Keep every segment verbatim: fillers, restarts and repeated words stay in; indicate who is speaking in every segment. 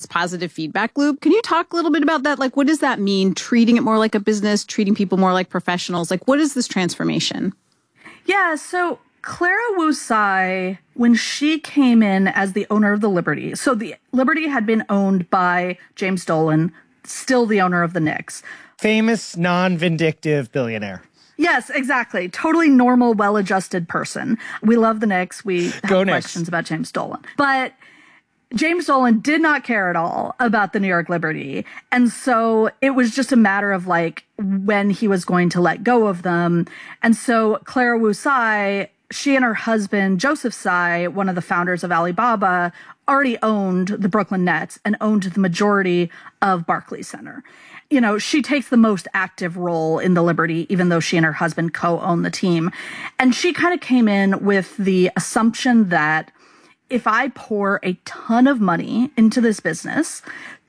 Speaker 1: positive feedback loop. Can you talk a little bit about that? Like, what does that mean? Treating it more like a business, treating people more like professionals? Like, what is this transformation?
Speaker 2: Yeah, so Clara Wu Tsai, when she came in as the owner of the Liberty, so the Liberty had been owned by James Dolan, still the owner of the Knicks.
Speaker 3: Famous, non-vindictive billionaire.
Speaker 2: Yes, exactly. Totally normal, well-adjusted person. We love the Knicks. We have
Speaker 3: Go
Speaker 2: questions
Speaker 3: Knicks.
Speaker 2: about James Dolan. But James Dolan did not care at all about the New York Liberty. And so it was just a matter of like when he was going to let go of them. And so Clara Wu Tsai, she and her husband, Joseph Tsai, one of the founders of Alibaba, already owned the Brooklyn Nets and owned the majority of Barclays Center. You know, she takes the most active role in the Liberty, even though she and her husband co-own the team. And she kind of came in with the assumption that if I pour a ton of money into this business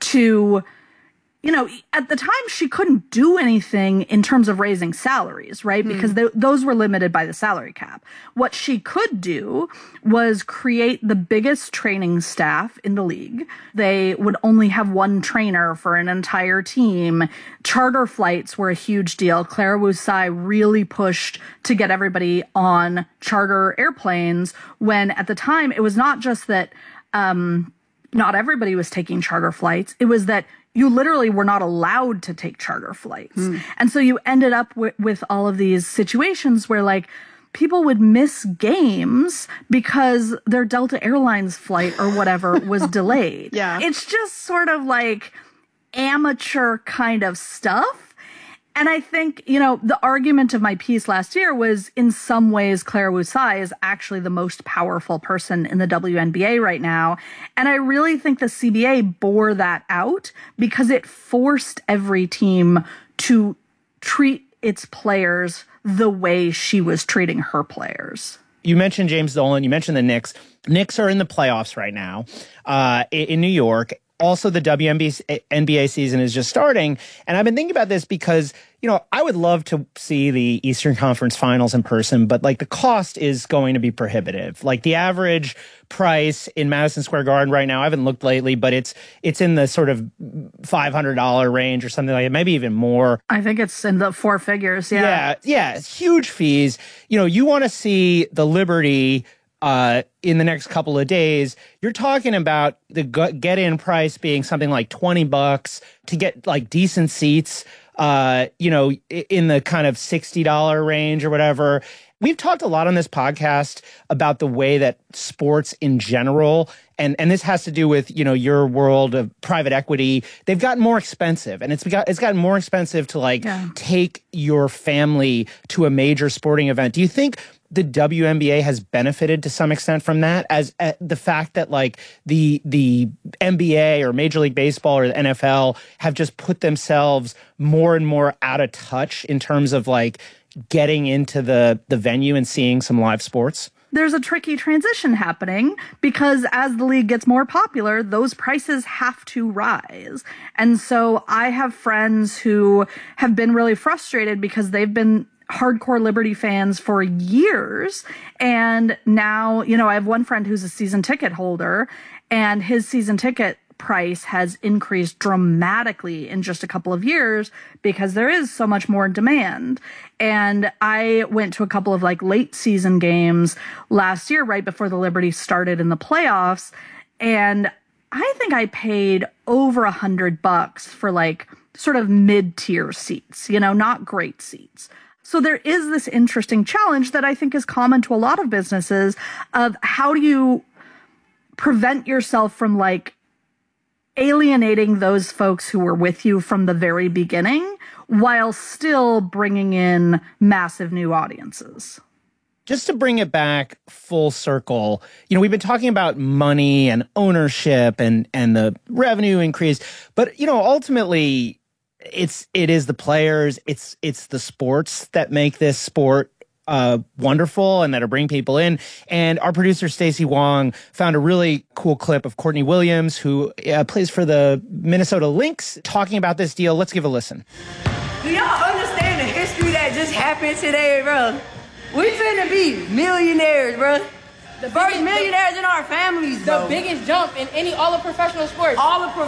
Speaker 2: to, you know, at the time she couldn't do anything in terms of raising salaries, right? Because th- those were limited by the salary cap. What she could do was create the biggest training staff in the league. They would only have one trainer for an entire team. Charter flights were a huge deal. Clara Wu Tsai really pushed to get everybody on charter airplanes when at the time it was not just that um, not everybody was taking charter flights. It was that you literally were not allowed to take charter flights. Mm. And so you ended up w- with all of these situations where like people would miss games because their Delta Airlines flight or whatever was delayed.
Speaker 1: Yeah.
Speaker 2: It's just sort of like amateur kind of stuff. And I think, you know, the argument of my piece last year was in some ways Clara Wu Tsai is actually the most powerful person in the W N B A right now. And I really think the C B A bore that out because it forced every team to treat its players the way she was treating her players.
Speaker 3: You mentioned James Dolan. You mentioned the Knicks. Knicks are in the playoffs right now uh, in New York. Also, the W N B A season is just starting. And I've been thinking about this because, you know, I would love to see the Eastern Conference Finals in person, but like the cost is going to be prohibitive. Like the average price in Madison Square Garden right now, I haven't looked lately, but it's it's in the sort of five hundred dollars range or something like that, maybe even more.
Speaker 2: I think it's in the four figures. Yeah.
Speaker 3: Yeah. Yeah. It's huge fees. You know, you want to see the Liberty Uh, in the next couple of days, you're talking about the get-in price being something like twenty bucks to get like decent seats, uh, you know, in the kind of sixty dollars range or whatever. We've talked a lot on this podcast about the way that sports in general, and, and this has to do with, you know, your world of private equity, they've gotten more expensive. And it's got, it's gotten more expensive to like yeah. take your family to a major sporting event. Do you think the W N B A has benefited to some extent from that, as uh, the fact that like the the N B A or Major League Baseball or the N F L have just put themselves more and more out of touch in terms of like getting into the the venue and seeing some live sports?
Speaker 2: There's a tricky transition happening because as the league gets more popular, those prices have to rise. And so I have friends who have been really frustrated because they've been hardcore Liberty fans for years. And now, you know, I have one friend who's a season ticket holder, and his season ticket price has increased dramatically in just a couple of years because there is so much more demand. And I went to a couple of like late season games last year, right before the Liberty started in the playoffs. And I think I paid over a hundred bucks for like sort of mid-tier seats, you know, not great seats. So there is this interesting challenge that I think is common to a lot of businesses of how do you prevent yourself from like alienating those folks who were with you from the very beginning while still bringing in massive new audiences.
Speaker 3: Just to bring it back full circle, you know, we've been talking about money and ownership and, and the revenue increase, but, you know, ultimately it's, it is the players, it's, it's the sports that make this sport Uh, wonderful and that are bringing people in. And our producer, Stacey Wong, found a really cool clip of Courtney Williams, who uh, plays for the Minnesota Lynx, talking about this deal. Let's give a listen.
Speaker 4: Do y'all understand the history that just happened today, bro? We finna be millionaires, bro. The first millionaires in our families, bro.
Speaker 5: The biggest jump in any all of professional sports.
Speaker 4: All of